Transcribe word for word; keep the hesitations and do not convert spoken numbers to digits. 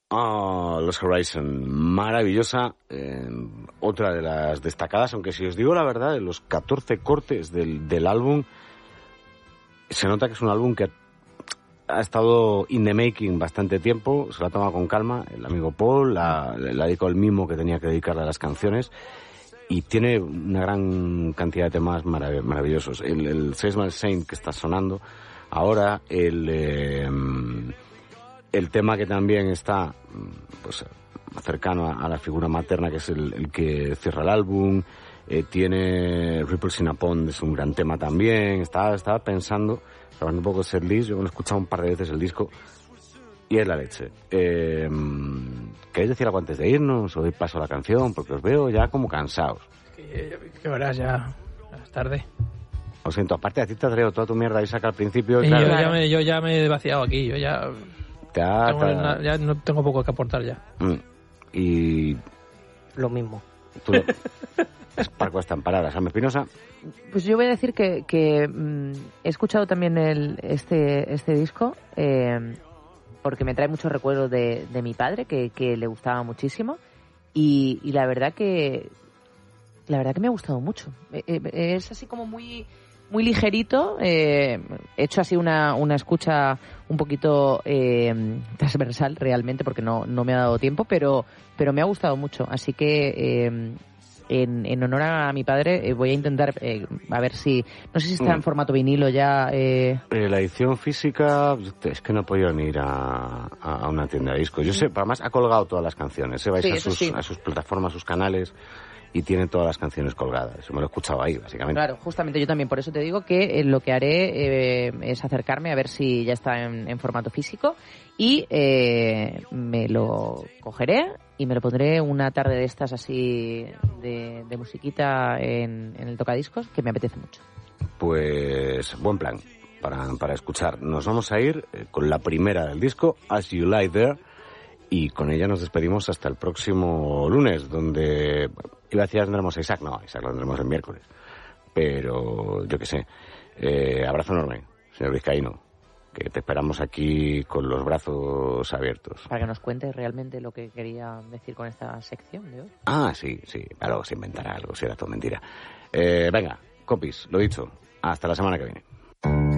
Oh, Los Horizon, maravillosa, eh, otra de las destacadas, aunque si os digo la verdad, de los catorce cortes del, del álbum, se nota que es un álbum que ha estado in the making bastante tiempo, se lo ha tomado con calma el amigo Paul, la, la dedicó el mismo que tenía que dedicarle a las canciones, y tiene una gran cantidad de temas marav- maravillosos. El, el Sesmal Saint que está sonando ahora, el... Eh, El tema que también está pues cercano a, a la figura materna, que es el, el que cierra el álbum, eh, tiene Ripples in a Pond, es un gran tema también. Estaba, estaba pensando, hablando un poco de setlist, yo me lo he escuchado un par de veces el disco y es la leche. Eh, ¿Queréis decir algo antes de irnos o doy paso a la canción? Porque os veo ya como cansados. Que, que verás, ya es tarde. Lo siento, aparte a ti te traigo toda tu mierda y saca al principio. Y Claro, yo, ya me, yo ya me he vaciado aquí, yo ya... te ha- Tengo una- ya no tengo poco que aportar ya. Mm. Y Lo mismo. tú... es Parco está en palabras. Sam Espinosa. Pues yo voy a decir que, que mm, he escuchado también el, este, este disco eh, porque me trae muchos recuerdos de, de mi padre, que, que le gustaba muchísimo, y, y la verdad que la verdad que me ha gustado mucho. Eh, eh, es así como muy muy ligerito, eh, he hecho así una, una escucha un poquito eh, transversal realmente porque no, no me ha dado tiempo, pero, pero me ha gustado mucho, así que eh, en, en honor a mi padre eh, voy a intentar eh, a ver si, no sé si está en formato vinilo ya. Eh... Eh, la edición física, es que no he podido ni ir a, a una tienda de discos. Yo sé, además ha colgado todas las canciones, ¿eh? Vais Sí, a, eso sus, sí. a sus plataformas, a sus canales, y tiene todas las canciones colgadas. Me lo he escuchado ahí, básicamente. Claro, justamente yo también, por eso te digo que eh, lo que haré eh, es acercarme a ver si ya está en, en formato físico y eh, me lo cogeré y me lo pondré una tarde de estas así de, de musiquita en, en el tocadiscos, que me apetece mucho. Pues buen plan para, para escuchar. Nos vamos a ir eh, con la primera del disco, As You Lie There, y con ella nos despedimos hasta el próximo lunes, donde iba a decir tendremos a Isaac, no, Isaac lo tendremos el miércoles, pero yo qué sé. Eh, abrazo enorme, señor Vizcaíno, que te esperamos aquí con los brazos abiertos. Para que nos cuentes realmente lo que quería decir con esta sección de hoy. Ah, sí, sí, algo se inventará algo, si era todo mentira. Eh, venga, compis, lo dicho, hasta la semana que viene.